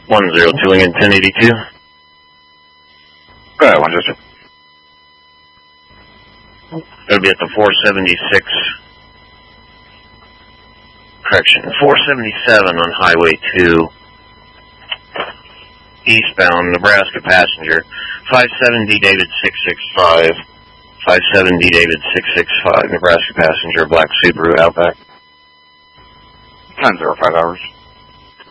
102 Lincoln 1082. Go ahead, 102. It'll be at the 476, correction, 477 on Highway 2, eastbound, Nebraska passenger, 57D David 665, 57D David 665, Nebraska passenger, black Subaru Outback. 10-05 hours.